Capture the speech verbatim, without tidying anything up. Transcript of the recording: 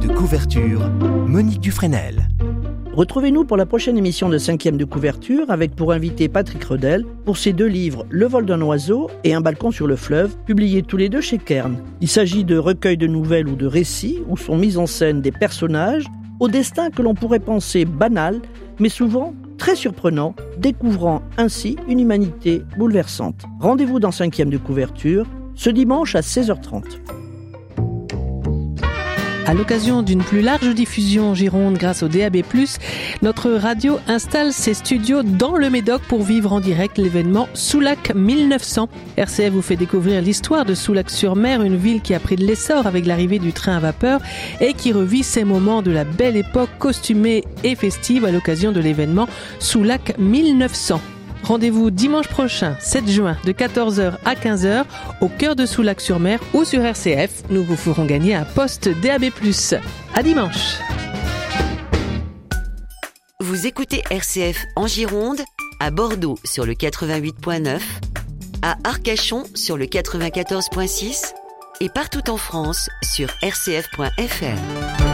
de couverture, Monique Dufresnel. Retrouvez-nous pour la prochaine émission de cinquième de couverture avec pour invité Patrick Redel pour ses deux livres Le vol d'un oiseau et Un balcon sur le fleuve, publiés tous les deux chez Kern. Il s'agit de recueils de nouvelles ou de récits où sont mis en scène des personnages au destin que l'on pourrait penser banal, mais souvent très surprenant, découvrant ainsi une humanité bouleversante. Rendez-vous dans cinquième de couverture ce dimanche à seize heures trente. À l'occasion d'une plus large diffusion en Gironde grâce au D A B plus, notre radio installe ses studios dans le Médoc pour vivre en direct l'événement Soulac mille neuf cents. R C F vous fait découvrir l'histoire de Soulac-sur-Mer, une ville qui a pris de l'essor avec l'arrivée du train à vapeur et qui revit ses moments de la belle époque costumée et festive à l'occasion de l'événement Soulac mille neuf cents. Rendez-vous dimanche prochain, sept juin, de quatorze heures à quinze heures, au cœur de Soulac-sur-Mer ou sur R C F. Nous vous ferons gagner un poste D A B plus. À dimanche. Vous écoutez R C F en Gironde, à Bordeaux sur le quatre-vingt-huit point neuf, à Arcachon sur le quatre-vingt-quatorze point six et partout en France sur r c f point f r.